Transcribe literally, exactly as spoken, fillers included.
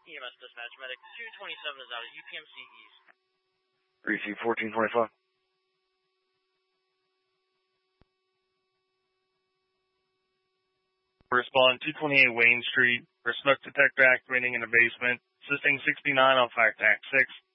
E M S Dispatch Medic two twenty-seven is out at U P M C East. Receive fourteen twenty-five. Respond two twenty-eight Wayne Street for smoke detector activating in the basement. Assisting sixty-nine on fire tank six.